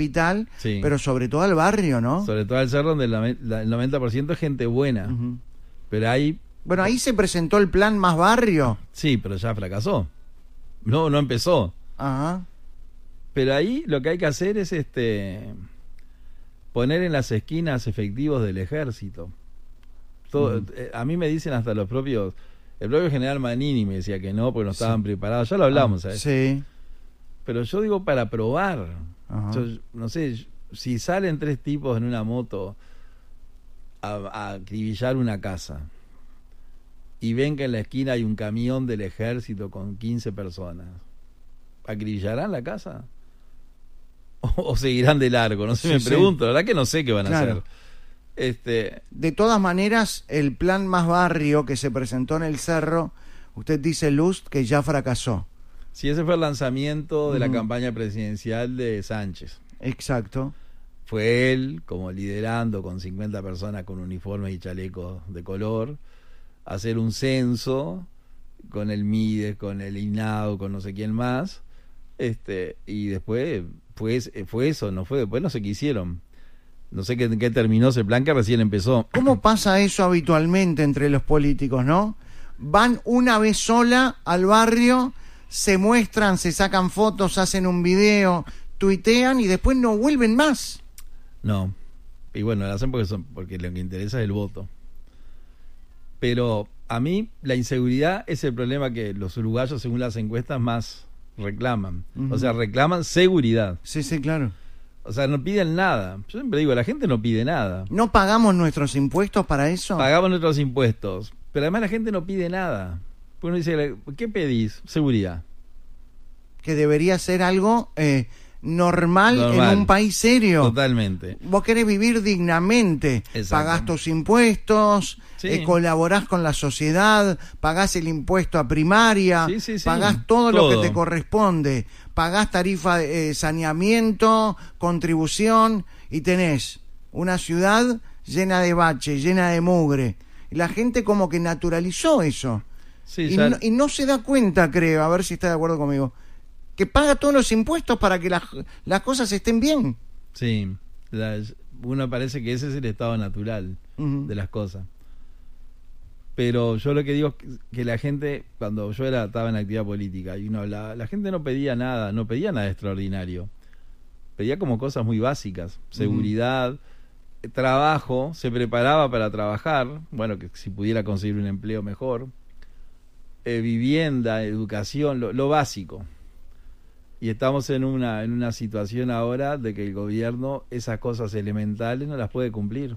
capital, Sí. pero sobre todo al barrio, ¿no? Sobre todo al cerro, donde el 90% es gente buena. Ujú. Pero ahí, Bueno, ahí se presentó el plan Más Barrio. sí, pero ya fracasó. No empezó. Ajá. Pero ahí lo que hay que hacer es poner en las esquinas efectivos del ejército. Todo, a mí me dicen hasta el propio general Manini me decía que no, porque no estaban preparados. Ya lo hablamos, ¿sabes? Sí. Pero yo digo para probar. Ajá. Yo, no sé, si salen 3 tipos en una moto a acribillar una casa y ven que en la esquina hay un camión del ejército con 15 personas, ¿acribillarán la casa? ¿O seguirán de largo? No sé, Sí, me sí. pregunto. La verdad que no sé qué van a Claro. hacer. De todas maneras, el plan Más Barrio que se presentó en el Cerro, usted dice, Lust, que ya fracasó. Si ese fue el lanzamiento de la Ujú. campaña presidencial de Sánchez. Exacto. Fue él, como liderando con 50 personas con uniformes y chalecos de color, hacer un censo con el Mides, con el INAO, con no sé quién más, y después fue eso, no fue, después no sé qué hicieron. No sé qué terminó ese plan que recién empezó. ¿Cómo pasa eso habitualmente entre los políticos, no? Van una vez sola al barrio, se muestran, se sacan fotos, hacen un video, tuitean y después no vuelven más. No. Y bueno, lo hacen porque lo que interesa es el voto. Pero a mí la inseguridad es el problema que los uruguayos, según las encuestas, más reclaman. Ujú. O sea, reclaman seguridad. Sí, sí, claro. O sea, no piden nada. Yo siempre digo, la gente no pide nada. ¿No pagamos nuestros impuestos para eso? Pagamos nuestros impuestos. Pero además la gente no pide nada. Uno dice, ¿qué pedís? Seguridad. Que debería ser algo normal Normal. en un país serio. Totalmente. Vos querés vivir dignamente, Exacto. pagás tus impuestos, Sí. colaborás con la sociedad, pagás el impuesto a primaria, Sí, sí, sí. pagás todo lo Todo. que te corresponde, pagás tarifa de saneamiento, contribución, y tenés una ciudad llena de baches, llena de mugre. Y la gente como que naturalizó eso. Sí, Y ya- no, y no se da cuenta, creo, a ver si está de acuerdo conmigo, que paga todos los impuestos para que las cosas estén bien. sí. Uno parece que ese es el estado natural Ujú. de las cosas. Pero yo lo que digo es que la gente, cuando yo estaba en actividad política y uno hablaba, la gente no pedía nada extraordinario. Pedía como cosas muy básicas, seguridad, trabajo, se preparaba para trabajar, bueno, que si pudiera conseguir un empleo mejor, vivienda, educación, lo básico. Y estamos en una situación ahora de que el gobierno esas cosas elementales no las puede cumplir.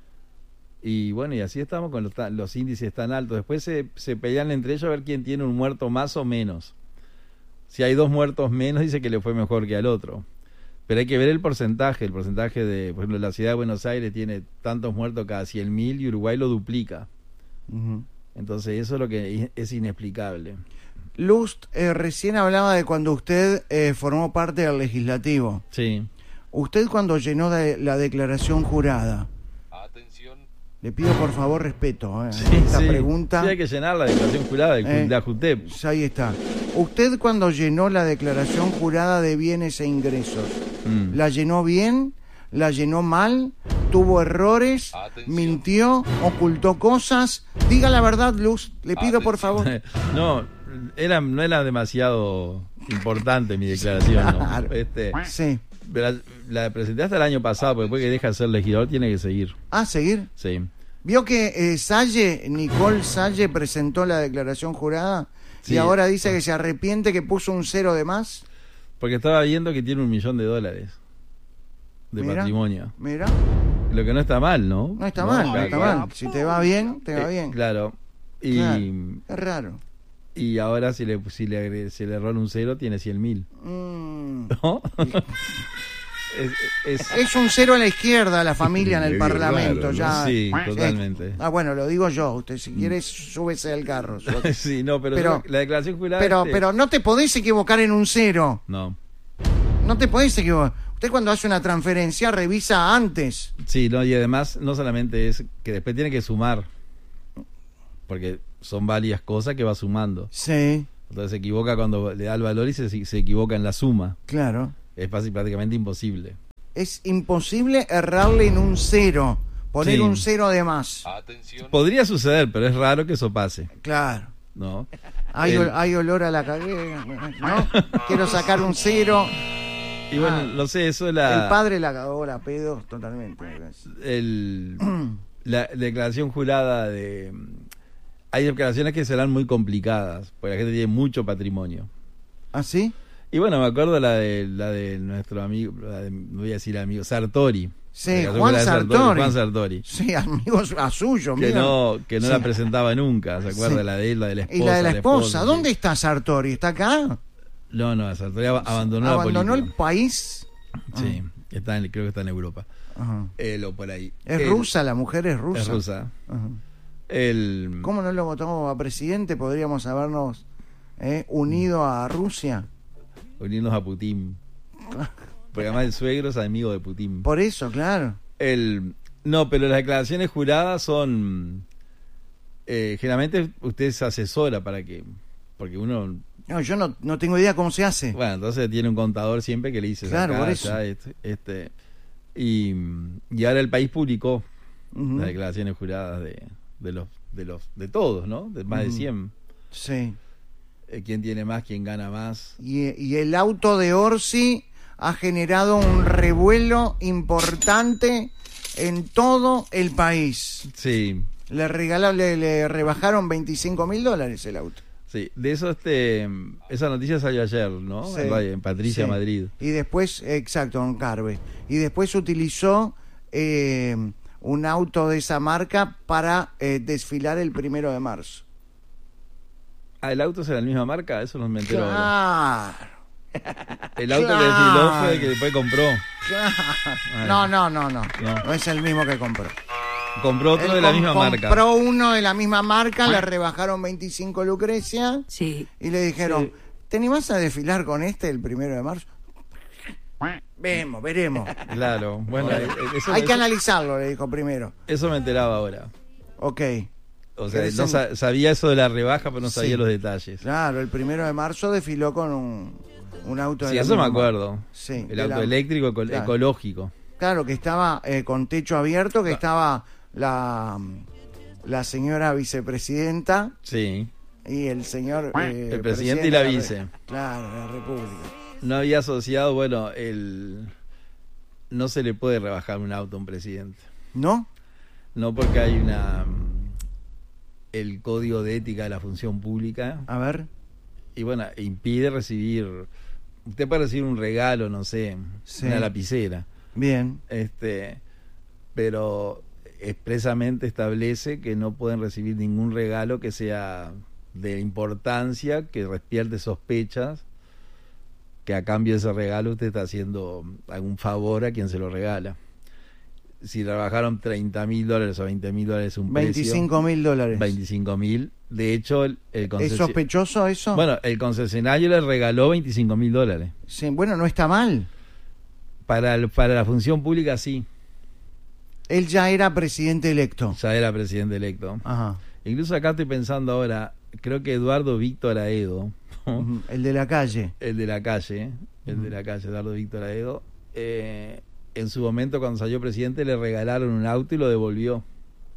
Y bueno, y así estamos con los índices tan altos. Después se pelean entre ellos a ver quién tiene un muerto más o menos. Si hay 2 muertos menos, dice que le fue mejor que al otro. Pero hay que ver el porcentaje de, por ejemplo, la ciudad de Buenos Aires tiene tantos muertos cada 100.000 y Uruguay lo duplica. Ujú. Entonces eso es lo que es inexplicable. Lust, recién hablaba de cuando usted formó parte del legislativo. Sí. Usted cuando llenó la declaración jurada, Atención. le pido por favor respeto. Sí, Esta sí. pregunta, Sí, hay que llenar la declaración jurada de la JUTEP. ahí está. Usted cuando llenó la declaración jurada de bienes e ingresos, Mm. ¿la llenó bien? ¿La llenó mal? ¿Tuvo errores? Atención. ¿Mintió? ¿Ocultó cosas? Diga la verdad, Luz. Le pido por favor. No, no era demasiado importante mi declaración. ¿no? Claro. Sí. La presenté hasta el año pasado, porque después que deja de ser legislador tiene que seguir. Ah, seguir. Sí. ¿Vio que Nicole Salle presentó la declaración jurada? Sí. Y ahora dice que se arrepiente que puso un 0 de más. Porque estaba viendo que tiene $1 millón de Mira. patrimonio. Mira, Lo que no está mal, ¿no? no está mal, no Claro, está claro. mal. Si te va bien, te va bien. Claro. Y, Claro. Es raro. y ahora si le rola un 0 tiene 100.000. Mm. ¿No? Es un 0 a la izquierda la familia en el Es Parlamento. raro, ¿no? Ya. Sí, totalmente. Bueno, lo digo yo. Usted si quiere súbese al carro. Sí, no, pero Pero- la declaración jurada... Pero no te podés equivocar en un 0. No. No te podés equivocar. Usted cuando hace una transferencia revisa antes. Sí, no, y además no solamente es que después tiene que sumar, porque son varias cosas que va sumando. Sí, Entonces se equivoca cuando le da el valor y se equivoca en la suma. claro. Es prácticamente imposible. es imposible errarle en un cero, poner Sí. un cero de más. Podría suceder, pero es raro que eso pase, Claro. ¿no? Hay, El- hay olor a la cagué, ¿no? Quiero sacar un cero. Y bueno, Ah. no sé, eso El la, padre la cagó la pedo totalmente. la declaración jurada de... Hay declaraciones que serán muy complicadas, porque la gente tiene mucho patrimonio. ¿Ah, sí? Y bueno, me acuerdo la de nuestro amigo, no voy a decir amigo, Sartori. Sí, La declaración Juan jurada de Sartori. Juan Sartori. Sí, amigos a suyo. Que mira. no Sí. la presentaba nunca, ¿se acuerda? Sí. La de él, la de la esposa. Y la de la esposa. sí. ¿Dónde está Sartori? ¿Está acá? No, Sartori abandonó la ¿Abandonó el política. país? Sí, creo que está en Europa. Ajá. O por ahí. ¿Es rusa? ¿La mujer es rusa? Es rusa. Ajá. El, ¿Cómo no lo votamos a presidente? Podríamos habernos unido a Rusia. unirnos a Putin. Porque además el suegro es amigo de Putin. Por eso, claro. No, pero las declaraciones juradas son... generalmente usted se asesora para que... Porque uno... No, yo no tengo idea cómo se hace. Bueno, entonces tiene un contador siempre que le dice... Claro, acá, por eso. allá, y ahora el país publicó Ujú. las declaraciones juradas de todos, ¿no? De más de 100. Sí. ¿Quién tiene más? ¿Quién gana más? Y el auto de Orsi ha generado un revuelo importante en todo el país. Sí, Le rebajaron $25.000 el auto. sí. De eso, esa noticia salió ayer, ¿no? Sí. En Patricia, Sí. Madrid. Y después, exacto, en Carve. Y después utilizó un auto de esa marca para desfilar el 1 de marzo. Ah, ¿el auto es de la misma marca? Eso no me entero ahora. Claro, El auto que claro. desfiló fue el que después compró. claro. No. No es el mismo que compró. Compró otro Él de la misma marca. compró uno de la misma marca, le rebajaron 25 Lucrecia Sí. y le dijeron, Sí. ¿te animás a desfilar con este el 1 de marzo? Veremos. Claro, bueno, Hay que analizarlo, le dijo primero. eso me enteraba ahora. Ok, O sea, ¿Querés no sabía eso de la rebaja, pero no sabía Sí. los detalles. claro, el 1 de marzo desfiló con un auto de Sí, la eso me misma marca. acuerdo. Sí, El de auto la- eléctrico claro. ecológico. Claro, que estaba con techo abierto, que estaba la señora vicepresidenta Sí. y el señor... El presidente y la de vice. Claro, de la República. No había asociado, bueno, no se le puede rebajar un auto a un presidente. ¿No? No, porque hay el código de ética de la función pública A ver. y bueno, impide recibir, usted puede recibir un regalo, no sé, Sí. una lapicera, Bien. pero expresamente establece que no pueden recibir ningún regalo que sea de importancia, que despierte sospechas, que a cambio de ese regalo usted está haciendo algún favor a quien se lo regala. Si trabajaron $30.000 o $20.000 un precio, $25.000. 25.000. De hecho, el ¿Es concesionario, sospechoso eso? bueno, el concesionario le regaló $25.000. Sí, bueno, no está mal. Para la función pública sí, Él ya era presidente electo. ya era presidente electo. Ajá. Incluso acá estoy pensando ahora, creo que Eduardo Víctor Aedo, ¿no? Ujú, el de la calle. el de la calle, Eduardo Víctor Aedo, en su momento cuando salió presidente le regalaron un auto y lo devolvió.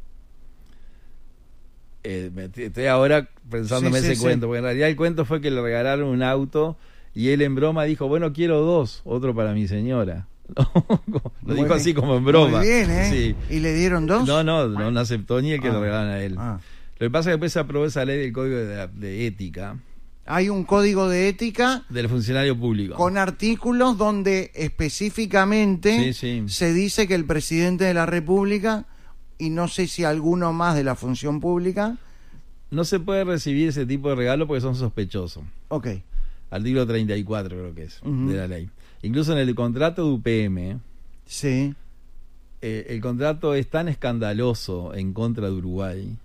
Estoy ahora pensándome Sí, sí, ese sí. cuento, porque en realidad el cuento fue que le regalaron un auto y él en broma dijo, bueno, quiero dos, otro para mi señora. Lo Muy dijo bien. así como en broma. Muy bien, ¿eh? Sí. ¿Y le dieron dos? No aceptó ni el que Ah. le regalaron a él. Ah. Lo que pasa es que después se aprobó esa ley del código de ética Hay un código de ética del funcionario público. con artículos donde específicamente Sí, sí. se dice que el presidente de la República, y no sé si alguno más de la función pública, No se puede recibir ese tipo de regalo porque son sospechosos. ok, Artículo 34 creo que es Ujú. de la ley. Incluso en el contrato de UPM, sí, el contrato es tan escandaloso en contra de Uruguay,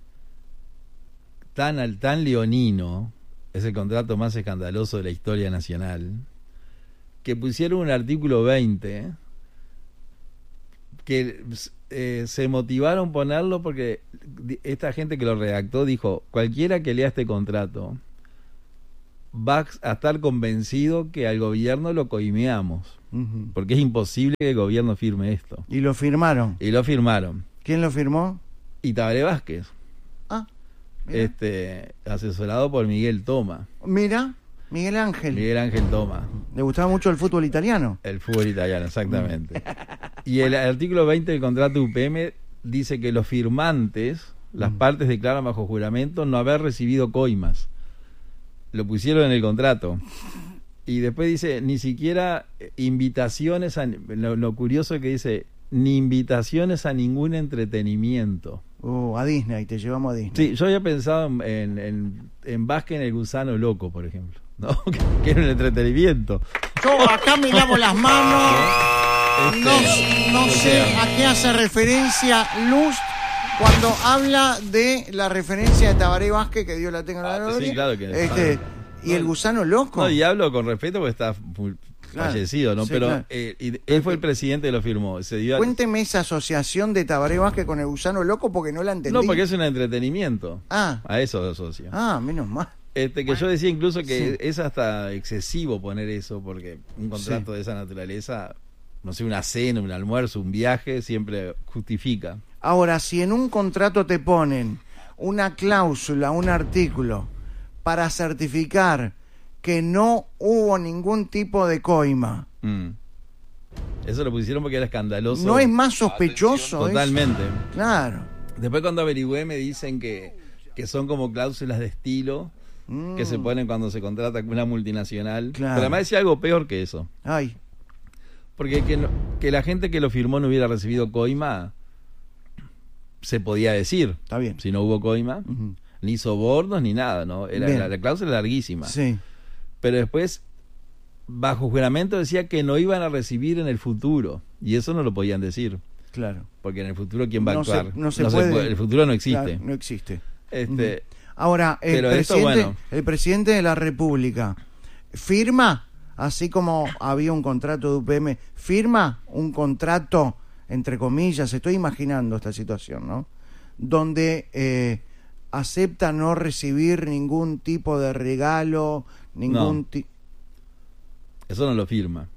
tan leonino, es el contrato más escandaloso de la historia nacional, que pusieron un artículo 20 que se motivaron ponerlo porque esta gente que lo redactó dijo, cualquiera que lea este contrato va a estar convencido que al gobierno lo coimeamos. Ujú. porque es imposible que el gobierno firme esto. Y lo firmaron. Y lo firmaron. ¿Quién lo firmó? Y Tabaré Vázquez, Ah, mira. asesorado por Miguel Toma. Mira, Miguel Ángel. Miguel Ángel Toma. Le gustaba mucho el fútbol italiano. El fútbol italiano, exactamente. Y el artículo 20 del contrato UPM dice que los firmantes, las partes declaran bajo juramento no haber recibido coimas. Lo pusieron en el contrato. Y después dice, ni siquiera invitaciones a... Lo curioso es que dice, ni invitaciones a ningún entretenimiento. A Disney, te llevamos a Disney. Sí, yo había pensado en Vázquez en el gusano loco, por ejemplo, ¿no? Que era un entretenimiento. Yo acá me lavo las manos. No sé a qué hace referencia Luz cuando habla de la referencia de Tabaré Vázquez, que Dios la tenga en la gloria. Sí, claro que y el gusano loco. No, y hablo con respeto porque está Claro, fallecido, ¿no? sí, Pero claro. él fue el presidente que lo firmó. Se dio Cuénteme esa asociación de Tabaré Vázquez con el gusano loco porque no la entendí. No, porque es un entretenimiento. Ah. A eso lo asocio. Menos mal. Que yo decía incluso que Sí. es hasta excesivo poner eso, porque un contrato de esa naturaleza, no sé, una cena, un almuerzo, un viaje, siempre justifica. Ahora, si en un contrato te ponen una cláusula, un artículo, para certificar que no hubo ningún tipo de coima, Eso lo pusieron porque era escandaloso. ¿no es más sospechoso eso? Totalmente. Claro. Después cuando averigüé me dicen que son como cláusulas de estilo que se ponen cuando se contrata con una multinacional. Claro. Pero además decía algo peor que eso. Ay, Porque que la gente que lo firmó no hubiera recibido coima, se podía decir. está bien. Si no hubo coima, Ujú. ni sobornos ni nada, ¿no? Bien. La cláusula era larguísima. Sí. Pero después, bajo juramento, decía que no iban a recibir en el futuro. Y eso no lo podían decir. Claro. Porque en el futuro, ¿quién va a No actuar? se- no se puede. El futuro no existe. Claro, no existe. Ahora, Pero esto, bueno. el presidente de la República firma, así como había un contrato de UPM, firma un contrato, entre comillas, estoy imaginando esta situación, ¿no? Donde acepta no recibir ningún tipo de regalo, ningún No. Eso no lo firma.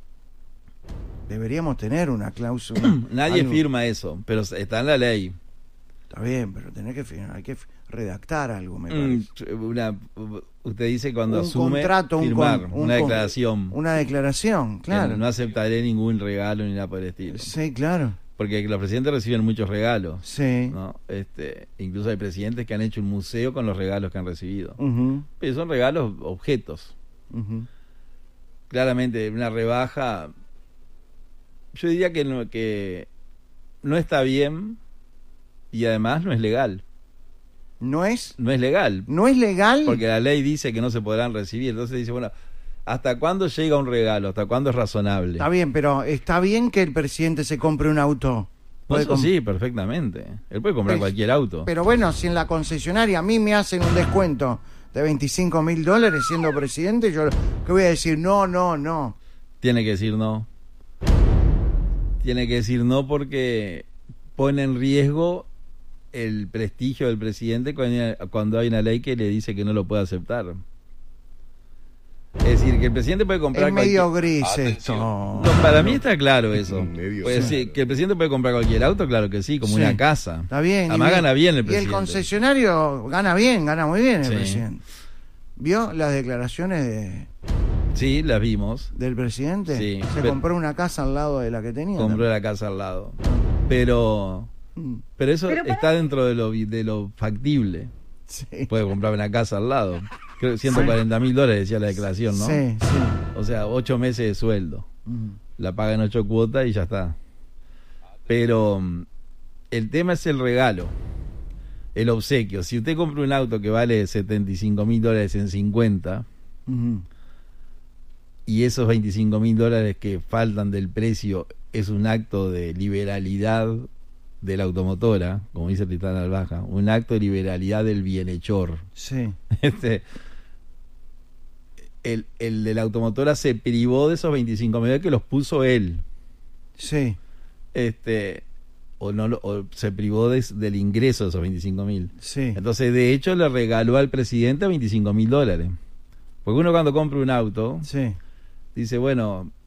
Deberíamos tener una cláusula. Nadie algo. firma eso, pero está en la ley. Está bien, pero tenés que firmar, hay que redactar algo, me parece. Usted dice cuando Un asume contrato, firmar un una con- declaración. Una declaración, Que claro. no aceptaré ningún regalo ni nada por el estilo. Sí, claro. Porque los presidentes reciben muchos regalos. Sí. ¿No? Incluso hay presidentes que han hecho un museo con los regalos que han recibido. Ujú, Pero son regalos, objetos. ujú. Claramente, una rebaja, yo diría que no está bien y además no es legal. ¿No es? No es legal. ¿No es legal? Porque la ley dice que no se podrán recibir. Entonces dice, bueno, ¿hasta cuándo llega un regalo? ¿Hasta cuándo es razonable? Está bien, pero está bien que el presidente se compre un auto. No, Puede eso comp- sí, perfectamente. Él puede comprar Es- cualquier auto. Pero bueno, si en la concesionaria a mí me hacen un descuento de $25,000 siendo presidente, yo ¿qué voy a decir? No. Tiene que decir no. Tiene que decir no porque pone en riesgo el prestigio del presidente cuando hay una ley que le dice que no lo puede aceptar. Es decir, que el presidente puede comprar Es medio cualquier... gris esto. No, para mí está claro eso. Medio Puede decir que el presidente puede comprar cualquier auto, claro que sí, como Sí. una casa. Está bien. Además gana bien el Y el presidente. concesionario gana bien, gana muy bien el Sí. presidente. ¿Vio las declaraciones Sí, las vimos. del presidente? Sí, Se pero- compró una casa al lado de la que tenía. Compró la casa al lado. Pero Mm, eso está dentro de lo factible. Sí. Puede comprar una casa al lado. Creo que $140,000 decía la declaración, ¿no? Sí. O sea, 8 meses de sueldo. Mm. La paga en 8 cuotas y ya está. Pero el tema es el regalo, el obsequio. Si usted compra un auto que vale $75,000 en 50 Ujú. y esos $25,000 que faltan del precio es un acto de liberalidad de la automotora, como dice Tristán Albaja, un acto de liberalidad del bienhechor. Sí. El de la automotora se privó de esos $25,000 que los puso él. Sí. O se privó del ingreso de esos 25,000. Sí. Entonces, de hecho, le regaló al presidente $25,000. Porque uno cuando compra un auto, Sí. dice, bueno,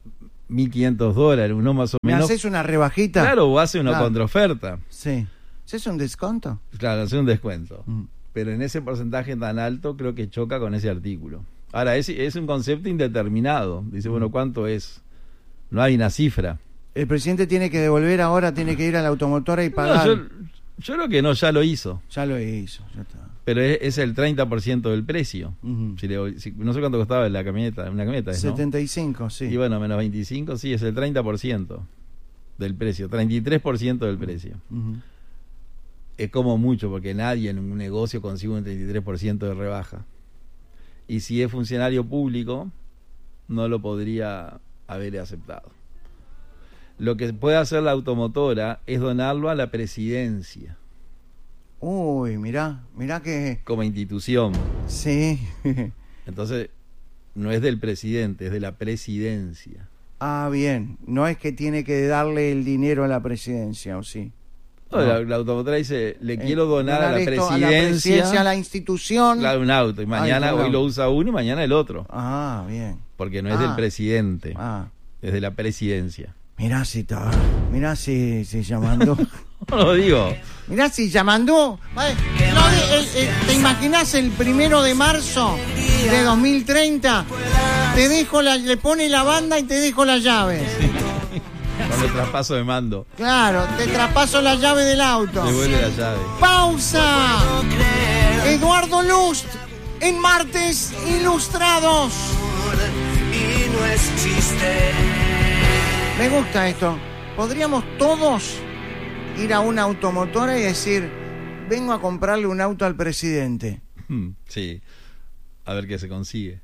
$1.500, uno más o ¿Me menos. haces una rebajita? Claro, o hace una Claro. contraoferta. Sí. ¿Es un descuento? Claro, hace un descuento. Mm. Pero en ese porcentaje tan alto creo que choca con ese artículo. Ahora, es un concepto indeterminado. Dice, bueno, ¿cuánto es? No hay una cifra. El presidente tiene que devolver ahora, tiene que ir a la automotora y pagar. No, yo creo que no, ya lo hizo. Ya lo hizo, ya está. Pero es el 30% del precio. Ujú. No sé cuánto costaba la camioneta. Una camioneta es, ¿no? 75, sí. Y bueno, menos 25, sí, es el 30% del precio. 33% del precio. Ujú. Es como mucho, porque nadie en un negocio consigue un 33% de rebaja. Y si es funcionario público, no lo podría haber aceptado. Lo que puede hacer la automotora es donarlo a la presidencia, Uy, mirá que... como institución. Sí. Entonces, no es del presidente, es de la presidencia. Ah, bien. No es que tiene que darle el dinero a la presidencia, ¿o sí? No, la automotora dice, le quiero donar a la esto presidencia, a la institución. claro, un auto, y mañana, claro. hoy lo usa uno y mañana el otro, Ah, bien. porque no es del presidente, Ah, es de la presidencia. mirá si llamando. No lo digo. Mirá si llamando. ¿Te imaginas el 1 de marzo de 2030? Le pone la banda y te dejo las llaves. Con el traspaso de mando. Claro, te traspaso la llave del auto. Devuelve la llave. ¡Pausa! Eduardo Lust en Martes Ilustrados. Y no es chiste. Me gusta esto. Podríamos todos ir a una automotora y decir, vengo a comprarle un auto al presidente. Sí. A ver qué se consigue.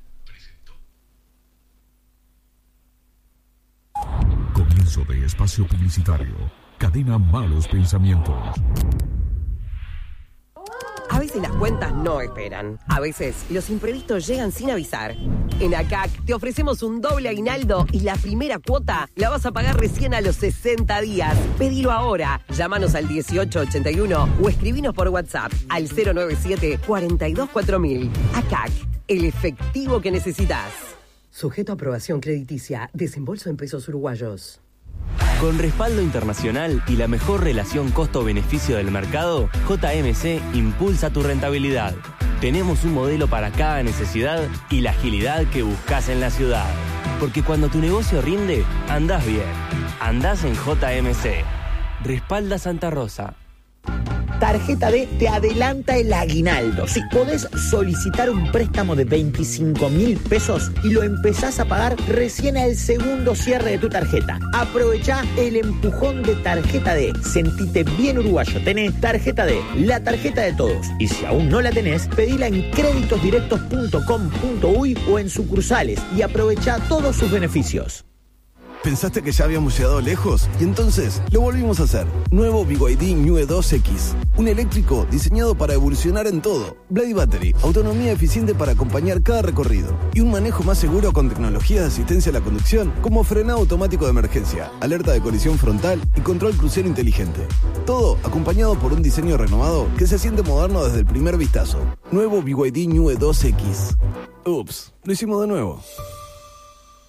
Comienzo de espacio publicitario. Cadena Malos Pensamientos. A veces las cuentas no esperan. A veces los imprevistos llegan sin avisar. En ACAC te ofrecemos un doble aguinaldo y la primera cuota la vas a pagar recién a los 60 días. Pedilo ahora. Llámanos al 1881 o escribinos por WhatsApp al 097 424000. ACAC, el efectivo que necesitas. Sujeto a aprobación crediticia. Desembolso en pesos uruguayos. Con respaldo internacional y la mejor relación costo-beneficio del mercado, JMC impulsa tu rentabilidad. Tenemos un modelo para cada necesidad y la agilidad que buscas en la ciudad. Porque cuando tu negocio rinde, andás bien. Andás en JMC. Respalda Santa Rosa. Tarjeta D te adelanta el aguinaldo. Si podés solicitar un préstamo de 25.000 pesos y lo empezás a pagar recién al segundo cierre de tu tarjeta. Aprovechá el empujón de Tarjeta D. Sentite bien uruguayo. Tenés Tarjeta D, la tarjeta de todos. Y si aún no la tenés, pedila en creditosdirectos.com.uy o en sucursales y aprovechá todos sus beneficios. ¿Pensaste que ya habíamos llegado lejos? Y entonces lo volvimos a hacer. Nuevo BYD New E2X. Un eléctrico diseñado para evolucionar en todo. Blade Battery, autonomía eficiente para acompañar cada recorrido. Y un manejo más seguro con tecnología de asistencia a la conducción, como frenado automático de emergencia, alerta de colisión frontal y control crucero inteligente. Todo acompañado por un diseño renovado que se siente moderno desde el primer vistazo. Nuevo BYD New E2X. Ups, lo hicimos de nuevo.